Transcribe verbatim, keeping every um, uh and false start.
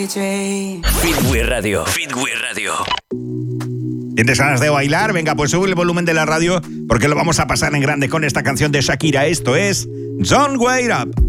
Fitwi Radio. Fitwi Radio. ¿Tienes ganas de bailar? Venga, pues sube el volumen de la radio porque lo vamos a pasar en grande con esta canción de Shakira. Esto es Don't Wait Up.